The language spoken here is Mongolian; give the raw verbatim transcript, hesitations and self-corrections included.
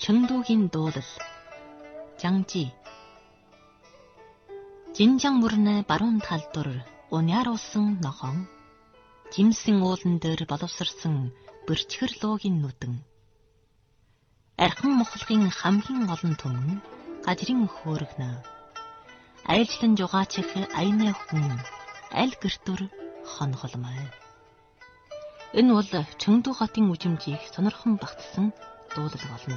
Чөндүүгийн дуулал. Жанжи. Жинжан мөрнө баруун талдур уняаруулсан нохон. Жимсэн уулан дээр боловсрсан бэрчгэр луугийн нүдэн. Архан мохлогын хамгийн олон түмэн гажрын хөөргнө. Айлчлан жугаачих аяны хүн аль гэртүр хонголмой. Энэ бол Чөндүү хотын үжимжийг сонирхон багтсан дуулал болно.